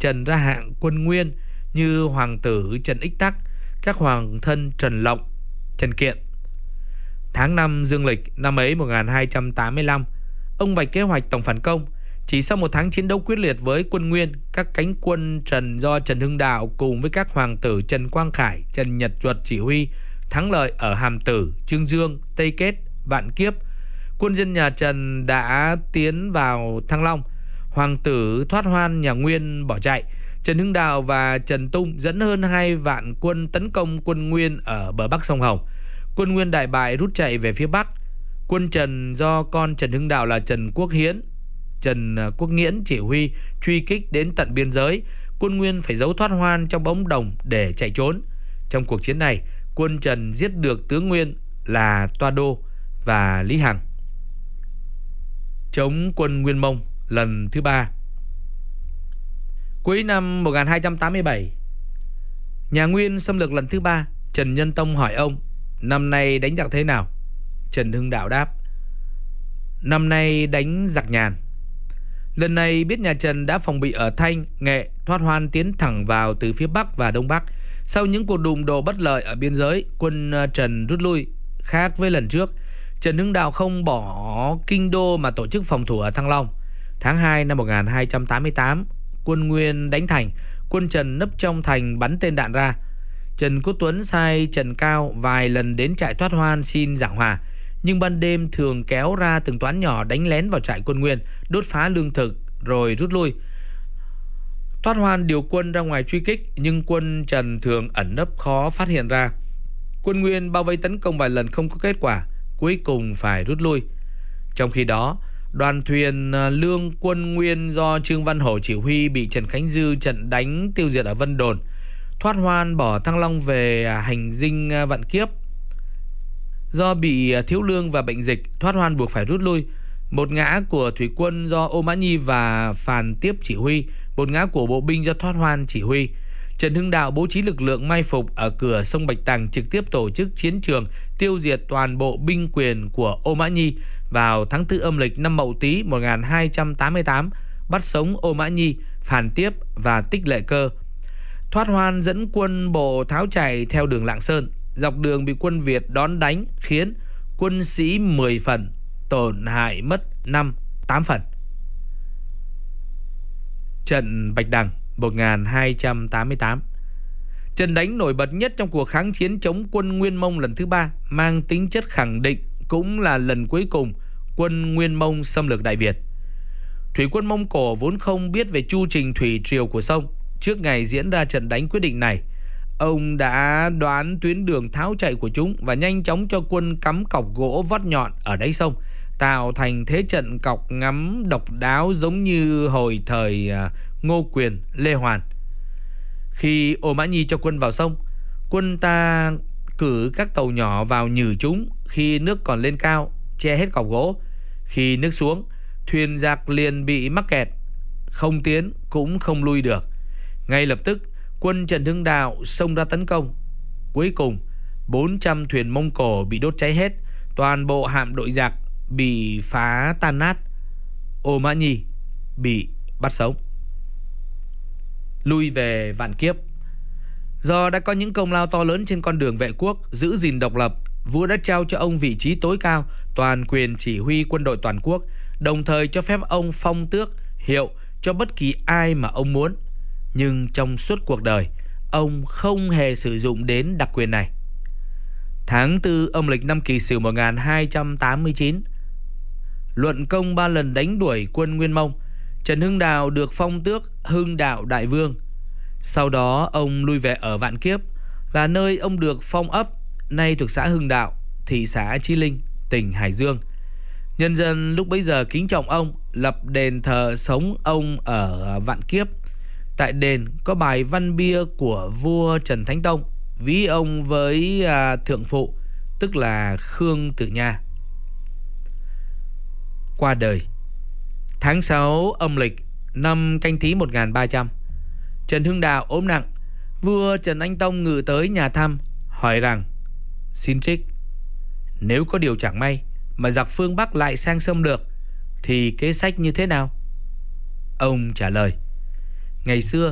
Trần ra hạng quân nguyên như hoàng tử Trần Ích Tắc, các hoàng thân Trần Lộng, Trần Kiện. Tháng 5 dương lịch năm ấy 1285, ông vạch kế hoạch tổng phản công. Chỉ sau một tháng chiến đấu quyết liệt với quân Nguyên, các cánh quân Trần do Trần Hưng Đạo cùng với các hoàng tử Trần Quang Khải, Trần Nhật Duật chỉ huy thắng lợi ở Hàm Tử, Chương Dương, Tây Kết, Vạn Kiếp. Quân dân nhà Trần đã tiến vào Thăng Long. Hoàng tử Thoát Hoan nhà Nguyên bỏ chạy. Trần Hưng Đạo và Trần Tung dẫn hơn 2 vạn quân tấn công quân Nguyên ở bờ bắc sông Hồng. Quân Nguyên đại bại rút chạy về phía bắc. Quân Trần do con Trần Hưng Đạo là Trần Quốc Hiến, Trần Quốc Nghiễn chỉ huy truy kích đến tận biên giới. Quân Nguyên phải giấu Thoát Hoan trong bóng đồng để chạy trốn. Trong cuộc chiến này, quân Trần giết được tướng Nguyên là Toa Đô và Lý Hằng. Chống quân Nguyên Mông lần thứ 3. Cuối năm 1287, nhà Nguyên xâm lược lần thứ 3. Trần Nhân Tông hỏi ông: năm nay đánh giặc thế nào? Trần Hưng Đạo đáp: năm nay đánh giặc nhàn. Lần này biết nhà Trần đã phòng bị ở Thanh, Nghệ, Thoát Hoan tiến thẳng vào từ phía Bắc và Đông Bắc. Sau những cuộc đụng độ bất lợi ở biên giới, quân Trần rút lui. Khác với lần trước, Trần Hưng Đạo không bỏ kinh đô mà tổ chức phòng thủ ở Thăng Long. Tháng 2 năm 1288, quân Nguyên đánh thành. Quân Trần nấp trong thành bắn tên đạn ra. Trần Quốc Tuấn sai Trần Cao vài lần đến trại Thoát Hoan xin giảng hòa, nhưng ban đêm thường kéo ra từng toán nhỏ đánh lén vào trại quân Nguyên, đốt phá lương thực rồi rút lui. Thoát Hoan điều quân ra ngoài truy kích, nhưng quân Trần thường ẩn nấp khó phát hiện ra. Quân Nguyên bao vây tấn công vài lần không có kết quả, cuối cùng phải rút lui. Trong khi đó, đoàn thuyền lương quân Nguyên do Trương Văn Hổ chỉ huy bị Trần Khánh Dư trận đánh tiêu diệt ở Vân Đồn. Thoát Hoan bỏ Thăng Long về hành dinh Vạn Kiếp. Do bị thiếu lương và bệnh dịch, Thoát Hoan buộc phải rút lui. Một ngã của thủy quân do Ô Mã Nhi và Phàn Tiếp chỉ huy, một ngã của bộ binh do Thoát Hoan chỉ huy. Trần Hưng Đạo bố trí lực lượng mai phục ở cửa sông Bạch Đằng, trực tiếp tổ chức chiến trường tiêu diệt toàn bộ binh quyền của Ô Mã Nhi. Vào tháng 4 âm lịch năm Mậu Tý 1288, bắt sống Ô Mã Nhi, Phàn Tiếp và Tích Lệ Cơ. Thoát Hoan dẫn quân bộ tháo chạy theo đường Lạng Sơn. Dọc đường bị quân Việt đón đánh, khiến quân sĩ 10 phần, tổn hại mất 5-8 phần. Trận Bạch Đằng 1288. Trận đánh nổi bật nhất trong cuộc kháng chiến chống quân Nguyên Mông lần thứ 3, mang tính chất khẳng định, cũng là lần cuối cùng quân Nguyên Mông xâm lược Đại Việt. Thủy quân Mông Cổ vốn không biết về chu trình thủy triều của sông. Trước ngày diễn ra trận đánh quyết định này, ông đã đoán tuyến đường tháo chạy của chúng và nhanh chóng cho quân cắm cọc gỗ vót nhọn ở đáy sông, tạo thành thế trận cọc ngắm độc đáo giống như hồi thời Ngô Quyền, Lê Hoàn. Khi Ô Mã Nhi cho quân vào sông, quân ta cử các tàu nhỏ vào nhử chúng. Khi nước còn lên cao, che hết cọc gỗ. Khi nước xuống, thuyền giặc liền bị mắc kẹt, không tiến cũng không lui được. Ngay lập tức, quân Trần Hưng Đạo xông ra tấn công. Cuối cùng, 400 thuyền Mông Cổ bị đốt cháy hết, toàn bộ hạm đội giặc bị phá tan nát. Ô Mã Nhi bị bắt sống. Lui về Vạn Kiếp. Do đã có những công lao to lớn trên con đường vệ quốc, giữ gìn độc lập, vua đã trao cho ông vị trí tối cao, toàn quyền chỉ huy quân đội toàn quốc, đồng thời cho phép ông phong tước, hiệu cho bất kỳ ai mà ông muốn. Nhưng trong suốt cuộc đời, ông không hề sử dụng đến đặc quyền này. Tháng 4 âm lịch năm Kỷ Sửu 1289, luận công 3 lần đánh đuổi quân Nguyên Mông, Trần Hưng Đạo được phong tước Hưng Đạo Đại Vương. Sau đó ông lui về ở Vạn Kiếp, là nơi ông được phong ấp, nay thuộc xã Hưng Đạo, thị xã Chí Linh, tỉnh Hải Dương. Nhân dân lúc bấy giờ kính trọng ông, lập đền thờ sống ông ở Vạn Kiếp. Tại đền có bài văn bia của vua Trần Thánh Tông, ví ông với thượng phụ, tức là Khương Tử Nha. Qua đời tháng 6 âm lịch năm Canh Tý 1300, Trần Hưng Đạo ốm nặng. Vua Trần Anh Tông ngự tới nhà thăm, hỏi rằng: xin trích, nếu có điều chẳng may mà giặc phương Bắc lại sang xâm lược thì kế sách như thế nào? Ông trả lời: ngày xưa